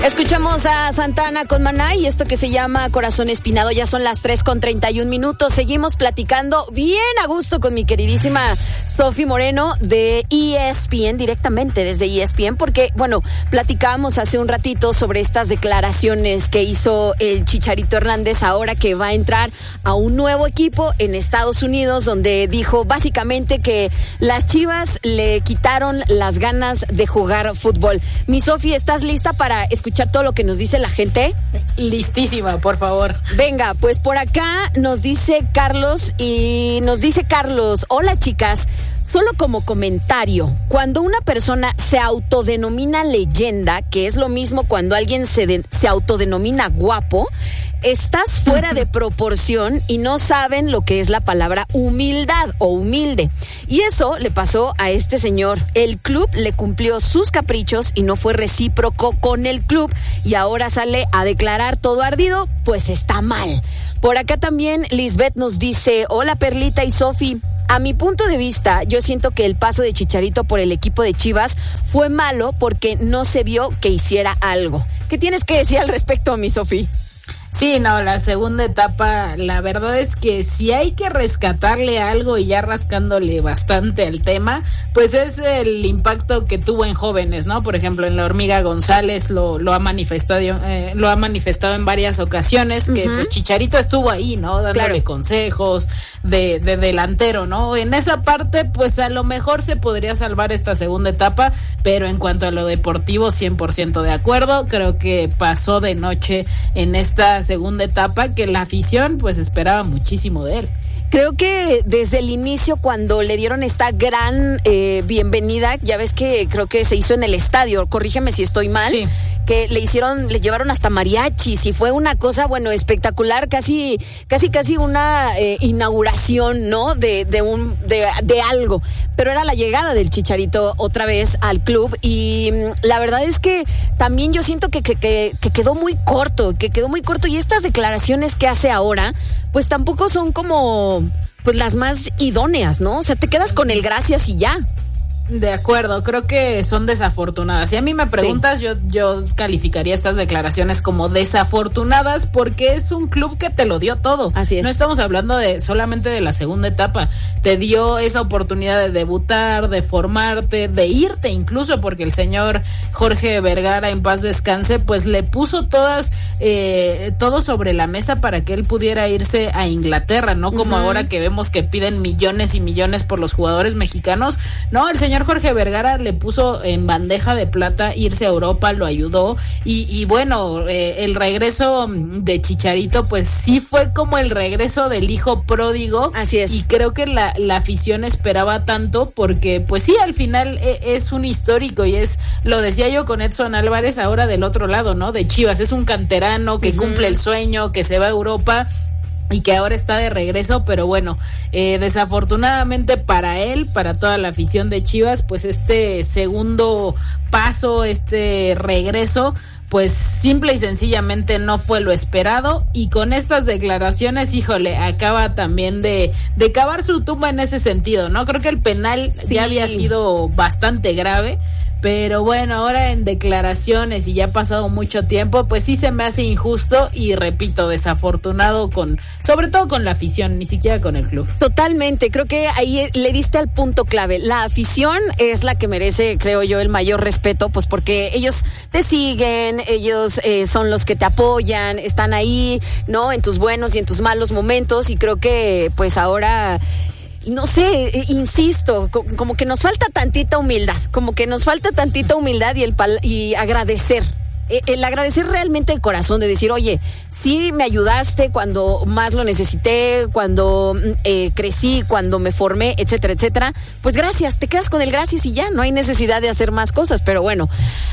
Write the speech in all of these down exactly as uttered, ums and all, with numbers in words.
Escuchamos a Santana con Maná y esto que se llama Corazón Espinado. Ya son las tres con treinta y un minutos. Seguimos platicando bien a gusto con mi queridísima Sofi Moreno de E S P N, directamente desde E S P N, porque, bueno, platicábamos hace un ratito sobre estas declaraciones que hizo el Chicharito Hernández ahora que va a entrar a un nuevo equipo en Estados Unidos, donde dijo básicamente que las Chivas le quitaron las ganas de jugar fútbol. Mi Sofi, ¿estás lista para escuchar todo lo que nos dice la gente? Listísima, por favor. Venga, pues por acá nos dice Carlos y nos dice Carlos, hola chicas, solo como comentario, cuando una persona se autodenomina leyenda, que es lo mismo cuando alguien se, de, se autodenomina guapo, estás fuera de proporción y no saben lo que es la palabra humildad o humilde. Y eso le pasó a este señor. El club le cumplió sus caprichos y no fue recíproco con el club y ahora sale a declarar todo ardido, pues está mal. Por acá también Lisbeth nos dice, hola Perlita y Sofi. A mi punto de vista, yo siento que el paso de Chicharito por el equipo de Chivas fue malo porque no se vio que hiciera algo. ¿Qué tienes que decir al respecto, mi Sofi? Sí, no, la segunda etapa, la verdad es que si hay que rescatarle algo y ya rascándole bastante al tema, pues es el impacto que tuvo en jóvenes, ¿no? Por ejemplo, en la Hormiga González lo, lo ha manifestado, eh, lo ha manifestado en varias ocasiones, que uh-huh. pues Chicharito estuvo ahí, ¿no? Dándole claro. consejos de, de delantero, ¿no? En esa parte, pues a lo mejor se podría salvar esta segunda etapa, pero en cuanto a lo deportivo, cien por ciento de acuerdo, creo que pasó de noche en esta segunda etapa que la afición pues esperaba muchísimo de él. Creo que desde el inicio, cuando le dieron esta gran eh, bienvenida, ya ves que creo que se hizo en el estadio, corrígeme si estoy mal, sí. que le hicieron, le llevaron hasta mariachis y fue una cosa, bueno, espectacular, casi, casi, casi una eh, inauguración, ¿no? De, de un, de, de algo. Pero era la llegada del Chicharito otra vez al club y mm, la verdad es que también yo siento que, que, que, que quedó muy corto, que quedó muy corto y estas declaraciones que hace ahora, pues tampoco son como pues las más idóneas, ¿no? O sea, te quedas con el gracias y ya. De acuerdo, creo que son desafortunadas. Si a mí me preguntas, sí. yo, yo calificaría estas declaraciones como desafortunadas porque es un club que te lo dio todo. Así es. No estamos hablando de solamente de la segunda etapa. Te dio esa oportunidad de debutar, de formarte, de irte incluso, porque el señor Jorge Vergara, en paz descanse, pues le puso todas, eh, todo sobre la mesa para que él pudiera irse a Inglaterra, ¿no? Como uh-huh. ahora que vemos que piden millones y millones por los jugadores mexicanos. No, el señor Jorge Vergara le puso en bandeja de plata irse a Europa, lo ayudó y, y bueno, eh, el regreso de Chicharito pues sí fue como el regreso del hijo pródigo. Así es. Y creo que la, la afición esperaba tanto porque pues sí, al final eh, es un histórico y es, lo decía yo con Edson Álvarez ahora del otro lado, ¿no? De Chivas, es un canterano que uh-huh. cumple el sueño, que se va a Europa y que ahora está de regreso, pero bueno, eh, desafortunadamente para él, para toda la afición de Chivas, pues este segundo paso, este regreso, pues simple y sencillamente no fue lo esperado y con estas declaraciones, híjole, acaba también de, de cavar su tumba en ese sentido, ¿no? Creo que el penal sí. ya había sido bastante grave, pero bueno, ahora en declaraciones y ya ha pasado mucho tiempo, pues sí se me hace injusto y repito, desafortunado con, sobre todo con la afición, ni siquiera con el club. Totalmente, creo que ahí le diste al punto clave. La afición es la que merece, creo yo, el mayor respeto, pues porque ellos te siguen, ellos eh, son los que te apoyan, están ahí, ¿no? En tus buenos y en tus malos momentos y creo que pues ahora... No sé, insisto, como que nos falta tantita humildad, como que nos falta tantita humildad y el pal- y agradecer, el agradecer realmente de corazón, de decir, oye, sí me ayudaste cuando más lo necesité, cuando eh, crecí, cuando me formé, etcétera, etcétera, pues gracias, te quedas con el gracias y ya, no hay necesidad de hacer más cosas, pero bueno,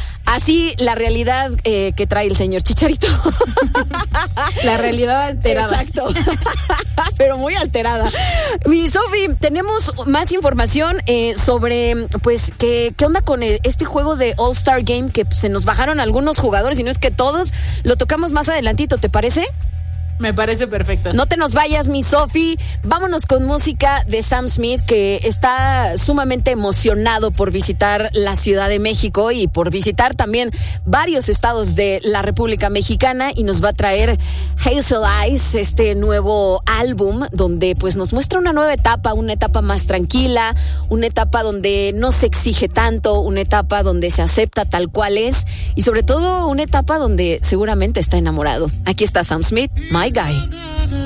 así la realidad eh, que trae el señor Chicharito. La realidad alterada. Exacto. Pero muy alterada. Mi Sofi, tenemos más información eh, sobre, pues, qué, qué onda con el, este juego de All-Star Game que pues, se nos bajaron algunos jugadores y no es que todos, lo tocamos más adelantito, ¿te parece? Me parece perfecto. No te nos vayas, mi Sofi. Vámonos con música de Sam Smith, que está sumamente emocionado por visitar la Ciudad de México y por visitar también varios estados de la República Mexicana, y nos va a traer Hazel Eyes, este nuevo álbum donde pues nos muestra una nueva etapa, una etapa más tranquila, una etapa donde no se exige tanto, una etapa donde se acepta tal cual es, y sobre todo una etapa donde seguramente está enamorado. Aquí está Sam Smith, My Guy.